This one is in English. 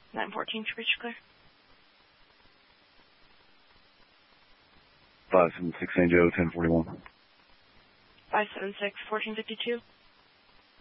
914 to reach clear. 576 St. Joe, 1041. 576 1452.